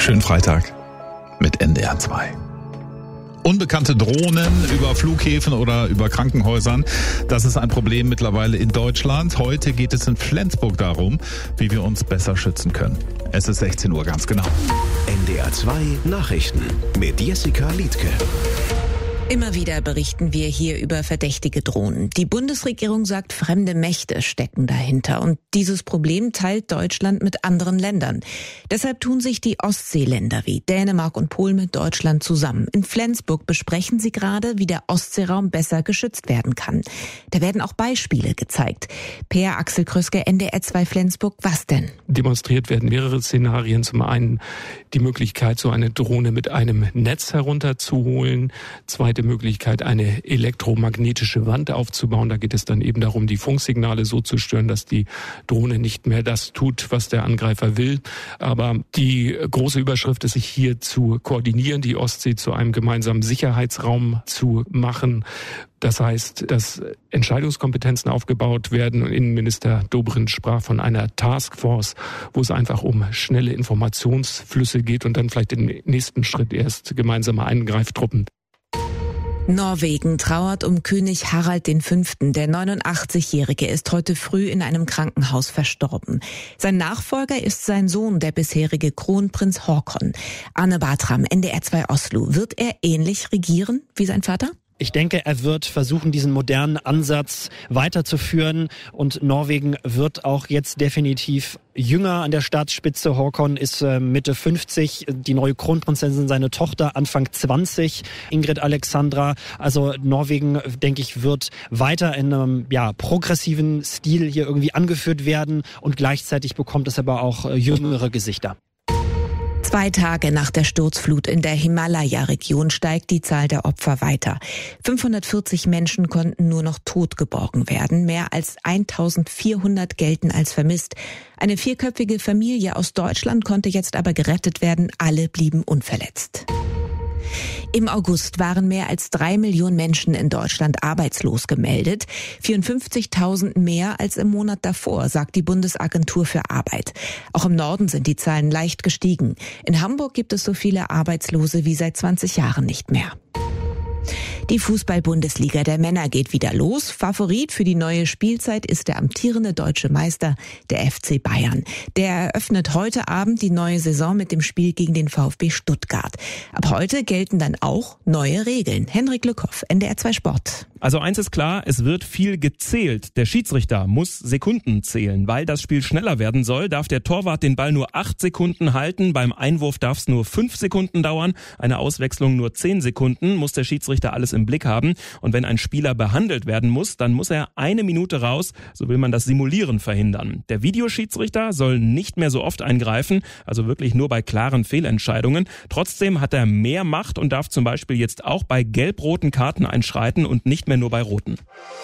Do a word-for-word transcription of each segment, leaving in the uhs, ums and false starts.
Schönen Freitag mit N D R zwei. Unbekannte Drohnen über Flughäfen oder über Krankenhäusern, das ist ein Problem mittlerweile in Deutschland. Heute geht es in Flensburg darum, wie wir uns besser schützen können. Es ist sechzehn Uhr, ganz genau. N D R zwei Nachrichten mit Jessica Liedtke. Immer wieder berichten wir hier über verdächtige Drohnen. Die Bundesregierung sagt, fremde Mächte stecken dahinter. Und dieses Problem teilt Deutschland mit anderen Ländern. Deshalb tun sich die Ostseeländer wie Dänemark und Polen mit Deutschland zusammen. In Flensburg besprechen sie gerade, wie der Ostseeraum besser geschützt werden kann. Da werden auch Beispiele gezeigt. Per Axel Kröske, N D R zwei Flensburg, was denn? Demonstriert werden mehrere Szenarien. Zum einen die Möglichkeit, so eine Drohne mit einem Netz herunterzuholen. Zweite Möglichkeit, eine elektromagnetische Wand aufzubauen. Da geht es dann eben darum, die Funksignale so zu stören, dass die Drohne nicht mehr das tut, was der Angreifer will. Aber die große Überschrift ist, sich hier zu koordinieren, die Ostsee zu einem gemeinsamen Sicherheitsraum zu machen. Das heißt, dass Entscheidungskompetenzen aufgebaut werden. Und Innenminister Dobrindt sprach von einer Taskforce, wo es einfach um schnelle Informationsflüsse geht und dann vielleicht im nächsten Schritt erst gemeinsame Eingreiftruppen. Norwegen trauert um König Harald der Fünfte. Der neunundachtzigjährige ist heute früh in einem Krankenhaus verstorben. Sein Nachfolger ist sein Sohn, der bisherige Kronprinz Haakon. Anne Bartram, N D R zwei Oslo. Wird er ähnlich regieren wie sein Vater? Ich denke, er wird versuchen, diesen modernen Ansatz weiterzuführen, und Norwegen wird auch jetzt definitiv jünger an der Staatsspitze. Haakon ist äh, Mitte fünfzig, die neue Kronprinzessin, seine Tochter Anfang zwanzig, Ingrid Alexandra. Also Norwegen, denke ich, wird weiter in einem ja, progressiven Stil hier irgendwie angeführt werden, und gleichzeitig bekommt es aber auch äh, jüngere Gesichter. Zwei Tage nach der Sturzflut in der Himalaya-Region steigt die Zahl der Opfer weiter. fünfhundertvierzig Menschen konnten nur noch tot geborgen werden. Mehr als eintausendvierhundert gelten als vermisst. Eine vierköpfige Familie aus Deutschland konnte jetzt aber gerettet werden. Alle blieben unverletzt. Im August waren mehr als drei Millionen Menschen in Deutschland arbeitslos gemeldet. vierundfünfzigtausend mehr als im Monat davor, sagt die Bundesagentur für Arbeit. Auch im Norden sind die Zahlen leicht gestiegen. In Hamburg gibt es so viele Arbeitslose wie seit zwanzig Jahren nicht mehr. Die Fußball-Bundesliga der Männer geht wieder los. Favorit für die neue Spielzeit ist der amtierende deutsche Meister, der F C Bayern. Der eröffnet heute Abend die neue Saison mit dem Spiel gegen den VfB Stuttgart. Ab heute gelten dann auch neue Regeln. Henrik Lückhoff, N D R zwei Sport. Also eins ist klar, es wird viel gezählt. Der Schiedsrichter muss Sekunden zählen. Weil das Spiel schneller werden soll, darf der Torwart den Ball nur acht Sekunden halten. Beim Einwurf darf es nur fünf Sekunden dauern. Eine Auswechslung nur zehn Sekunden. Muss der Schiedsrichter alles im Blick haben. Und wenn ein Spieler behandelt werden muss, dann muss er eine Minute raus. So will man das Simulieren verhindern. Der Videoschiedsrichter soll nicht mehr so oft eingreifen, also wirklich nur bei klaren Fehlentscheidungen. Trotzdem hat er mehr Macht und darf zum Beispiel jetzt auch bei gelb-roten Karten einschreiten und nicht mehr nur bei roten.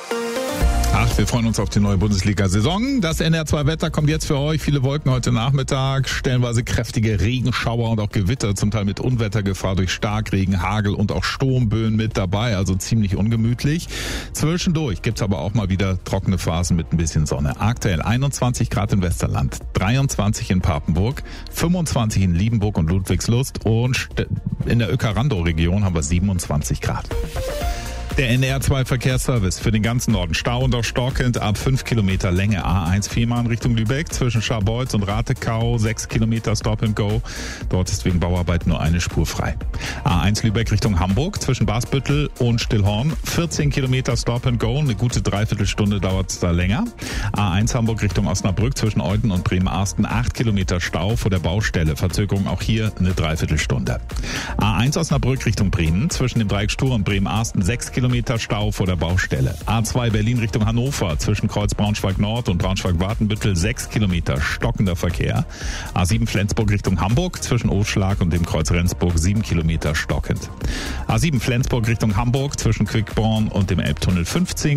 Ach, wir freuen uns auf die neue Bundesliga-Saison. Das N D R zwei Wetter kommt jetzt für euch. Viele Wolken heute Nachmittag, stellenweise kräftige Regenschauer und auch Gewitter, zum Teil mit Unwettergefahr durch Starkregen, Hagel und auch Sturmböen mit dabei, also ziemlich ungemütlich. Zwischendurch gibt's aber auch mal wieder trockene Phasen mit ein bisschen Sonne. Aktuell einundzwanzig Grad im Westerland, dreiundzwanzig in Papenburg, fünfundzwanzig in Liebenburg und Ludwigslust, und in der Öckerando-Region haben wir siebenundzwanzig Grad. Der N D R zwei Verkehrsservice für den ganzen Norden. Stau und auch stockend ab fünf Kilometer Länge A eins viermal in Richtung Lübeck zwischen Scharbeutz und Ratekau, sechs Kilometer Stop and Go. Dort ist wegen Bauarbeit nur eine Spur frei. A eins Lübeck Richtung Hamburg zwischen Basbüttel und Stillhorn, vierzehn Kilometer Stop and Go, eine gute Dreiviertelstunde dauert es da länger. A eins Hamburg Richtung Osnabrück zwischen Euden und Bremerhaven, acht Kilometer Stau vor der Baustelle. Verzögerung auch hier eine Dreiviertelstunde. A eins Osnabrück Richtung Bremen zwischen dem Dreieck Stur und Bremerhaven, sechs Kilometer Kilometer Stau vor der Baustelle. A zwei Berlin Richtung Hannover zwischen Kreuz Braunschweig Nord und Braunschweig-Wartenbüttel, sechs Kilometer stockender Verkehr. A sieben Flensburg Richtung Hamburg zwischen Oschlag und dem Kreuz Rendsburg, sieben Kilometer stockend. A sieben Flensburg Richtung Hamburg zwischen Quickborn und dem Elbtunnel, fünfzehn